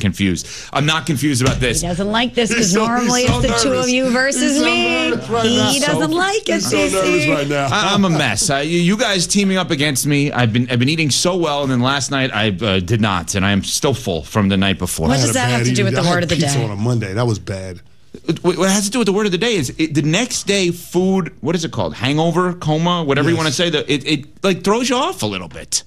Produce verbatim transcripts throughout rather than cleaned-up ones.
confused. I'm not confused about this. He doesn't like this because so- normally so it's the nervous. two of you versus He's so me. nervous right he now. doesn't So- like it, He's so nervous C C. right now. I, I'm a mess. I, you, you guys teaming up against me. I've been I've been eating so well, and then last night I uh, did not, and I am still full from the night before. What I had does a that have bad to do with eating- the I word had of the pizza day? on a Monday. That was bad. What it has to do with the word of the day is it, the next day food. What is it called? Hangover, coma, whatever you Yes. want to say. That it, it like throws you off a little bit.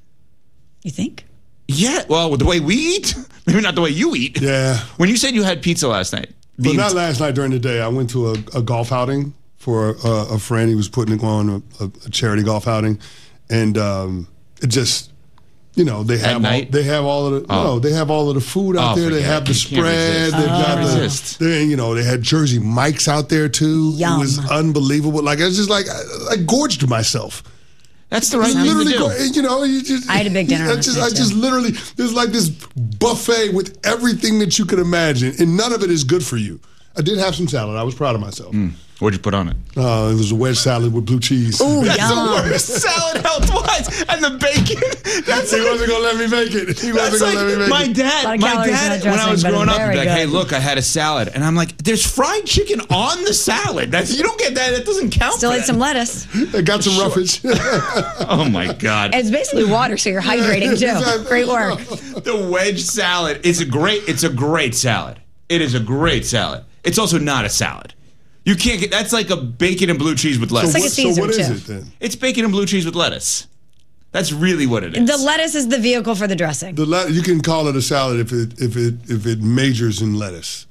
You think? Yeah. Well, with the way we eat, maybe not the way you eat. Yeah. When you said you had pizza last night, But the- not last night during the day. I went to a, a golf outing for a, a friend. He was putting on a, a charity golf outing, and um, it just, you know, they have all, night? they have all of the Oh. no, they have all of the food out Oh, there. They forget have it. the You can't spread. resist. They've You got can't the, resist. they, you know, they had Jersey Mike's out there too. Yum. It was unbelievable. Like I was just like I, I gorged myself. that's the right It's thing to literally, do. go- you know, you just. I had a big dinner I last just, night, I just too. literally, there's like this buffet with everything that you could imagine, and none of it is good for you. I did have some salad. I was proud of myself. What'd you put on it? Uh, it was a wedge salad with blue cheese. Ooh, That's yum. the worst salad health-wise, and the bacon. That's He like- wasn't gonna let me make it. He That's wasn't gonna like let me make my it. dad. Lot of My calories in dad, that when I was dressing, but growing up, would very be like, "Hey, good." look, I had a salad," and I'm like, "There's fried chicken on the salad. That's you don't get that. That doesn't count." Still for ate that. some lettuce. I got some roughage. Oh my god, It's basically water, so you're hydrating too. Great work. the wedge salad is a great. It's a great salad. It is a great salad. It's also not a salad. You can't get. That's like a bacon and blue cheese with So lettuce. like a what, so Caesar, what is too. it then? It's bacon and blue cheese with lettuce. That's really what it is. The lettuce is the vehicle for the dressing. The let, you can call it a salad if it if it if it majors in lettuce.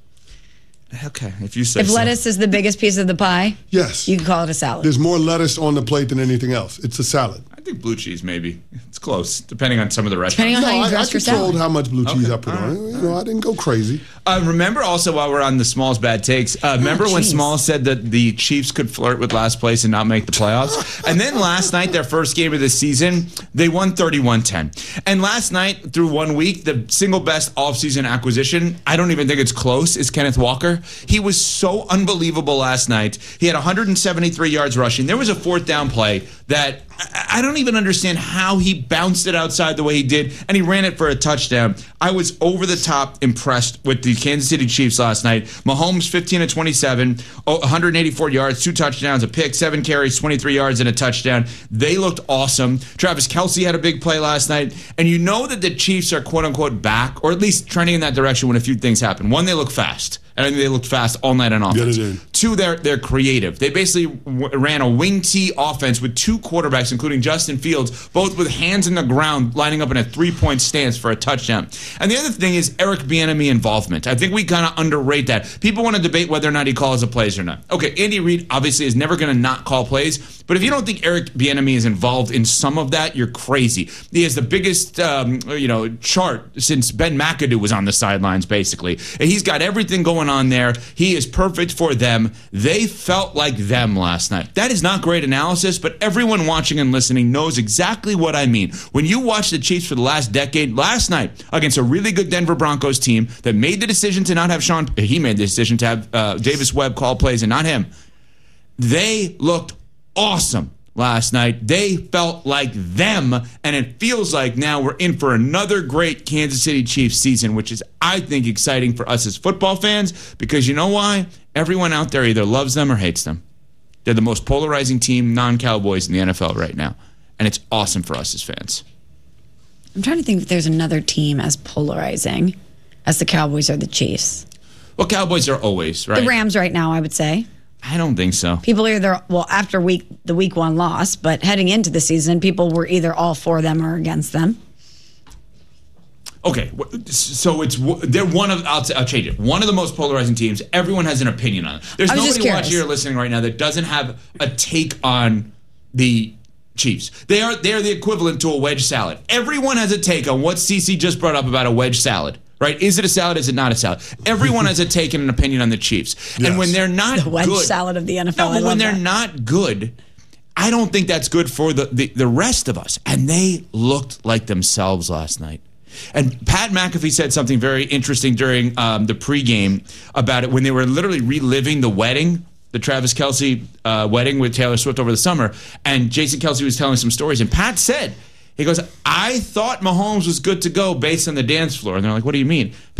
Okay, if you say If so. lettuce is the biggest piece of the pie, Yes. you can call it a salad. There's more lettuce on the plate than anything else. It's a salad. I think blue cheese maybe. It's close, depending on some of the restaurants. Depending on No, how you I, I dress your controlled salad. how much blue cheese Okay, I put all on it. You know, I didn't go crazy. Uh, remember also while we're on the Smalls bad takes, uh, remember when geez. Smalls said that the Chiefs could flirt with last place and not make the playoffs? And then last night, their first game of the season, they won thirty-one ten. And last night, through one week, the single best offseason acquisition, I don't even think it's close, is Kenneth Walker. He was so unbelievable last night. He had one hundred seventy-three yards rushing. There was a fourth down play that I I don't even understand how he bounced it outside the way he did, and he ran it for a touchdown. I was over the top impressed with the Kansas City Chiefs last night. Mahomes, fifteen of twenty-seven, oh, one hundred eighty-four yards, two touchdowns, a pick, seven carries, twenty-three yards, and a touchdown. They looked awesome. Travis Kelce had a big play last night, and you know that the Chiefs are quote-unquote back, or at least trending in that direction when a few things happen. One, they look fast. And I think they looked fast all night on offense. Yeah, they did. Two, they're they're creative. They basically w- ran a wing T offense with two quarterbacks, including Justin Fields, both with hands in the ground, lining up in a three-point stance for a touchdown. And the other thing is Eric Bieniemy involvement. I think we kind of underrate that. People want to debate whether or not he calls the plays or not. Okay, Andy Reid obviously is never going to not call plays, but if you don't think Eric Bieniemy is involved in some of that, you're crazy. He has the biggest, um, you know, chart since Ben McAdoo was on the sidelines, basically. And he's got everything going on there. He is perfect for them. They felt like them last night. That is not great analysis, but everyone watching and listening knows exactly what I mean. When you watch the Chiefs for the last decade, last night against a really good Denver Broncos team that made the decision to not have Sean, he made the decision to have uh, Davis Webb call plays and not him. They looked awesome last night. They felt like them, and it feels like now we're in for another great Kansas City Chiefs season, which is, I think, exciting for us as football fans, because you know why? Everyone out there either loves them or hates them. They're the most polarizing team, non-Cowboys, in the N F L right now, and it's awesome for us as fans. I'm trying to think if there's another team as polarizing as the Cowboys or the Chiefs. Well, Cowboys are always, right? The Rams right now, I would say. I don't think so. People are either, well, after week the week one loss, but heading into the season, people were either all for them or against them. Okay, so it's they're one of I'll, I'll change it. One of the most polarizing teams. Everyone has an opinion on it. There's I was just nobody curious. watching or listening right now that doesn't have a take on the Chiefs. They are they are the equivalent to a wedge salad. Everyone has a take on what Cece just brought up about a wedge salad. Right? Is it a salad? Is it not a salad? Everyone has a take and an opinion on the Chiefs. Yes. And when they're not The wedge good, salad of the N F L. no, I but when love they're that. not good, I don't think that's good for the, the, the rest of us. And they looked like themselves last night. And Pat McAfee said something very interesting during um, the pregame about it when they were literally reliving the wedding, the Travis Kelce uh, wedding with Taylor Swift over the summer. And Jason Kelce was telling some stories. And Pat said, he goes, I thought Mahomes was good to go based on the dance floor. And they're like, what do you mean?